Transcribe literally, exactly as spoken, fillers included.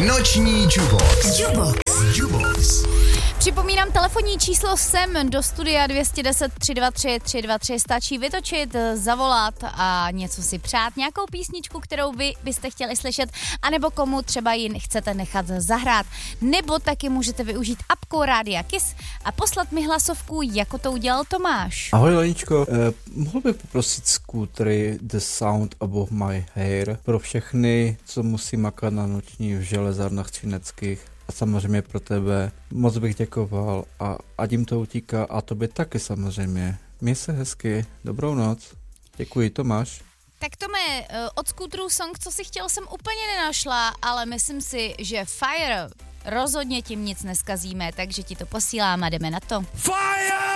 Noční Jukebox. Jukebox. Jukebox. Připomínám telefonní číslo sem do studia dvě set deset tři dva tři tři dva tři. Stačí vytočit, zavolat a něco si přát, nějakou písničku, kterou vy byste chtěli slyšet, anebo komu třeba ji chcete nechat zahrát. Nebo taky můžete využít apku Rádia Kiss a poslat mi hlasovku, jako to udělal Tomáš. Ahoj Leničko, eh, mohl bych poprosit skútry The Sound Above My Hair pro všechny, co musí makat na noční v železárnách třineckých. A samozřejmě pro tebe moc bych děkoval a ať jim to utíká a tobě taky samozřejmě. Měj se hezky, dobrou noc. Děkuji, Tomáš. Tak Tome, od Scooterů song, co si chtěl, jsem úplně nenašla, ale myslím si, že Fire rozhodně tím nic neskazíme, takže ti to posílám a jdeme na to. Fire!